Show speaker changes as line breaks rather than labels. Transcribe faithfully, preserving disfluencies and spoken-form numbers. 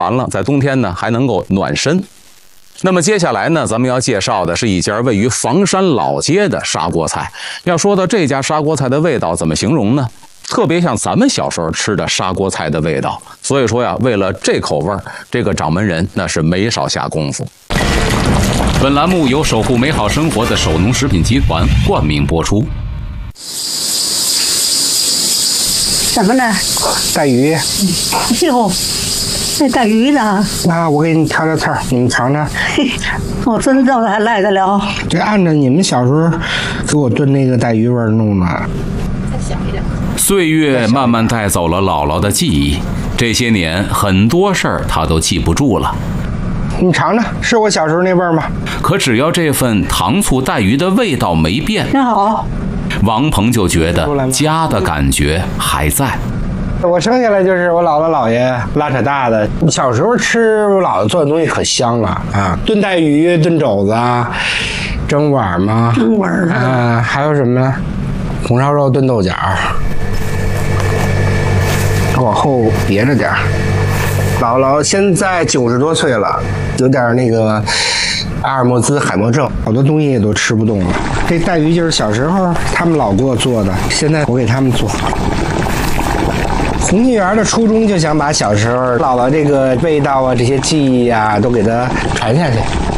完了，在冬天呢还能够暖身。那么接下来呢，咱们要介绍的是一家位于房山老街的砂锅菜。要说到这家砂锅菜的味道，怎么形容呢？特别像咱们小时候吃的砂锅菜的味道。所以说呀，为了这口味儿，这个掌门人那是没少下功夫。本栏目由守护美好生活的首农食品集团冠名播出。
什么呢？
带鱼。
哟，这带鱼呢？
那我给你调调菜，你们尝尝。
我真正还来得了。
这按照你们小时候给我炖那个带鱼味儿弄的。
再小一点。
岁月慢慢带走了姥姥的记忆，这些年很多事儿她都记不住了。
你尝尝，是我小时候那味儿吗？
可只要这份糖醋带鱼的味道没变，
真好。
王鹏就觉得家的感觉还在。
我生下来就是我姥姥姥爷拉扯大的。小时候吃我姥姥做的东西可香了啊，炖带鱼、炖肘子啊，蒸碗嘛，
蒸碗
啊，还有什么呢？红烧肉炖豆角，往后别着点儿。姥姥现在九十多岁了，有点那个阿尔莫兹海默症，好多东西也都吃不动了。这带鱼就是小时候他们老给我做的，现在我给他们做。红杏园的初衷就想把小时候姥姥这个味道啊、这些记忆啊都给它传下去。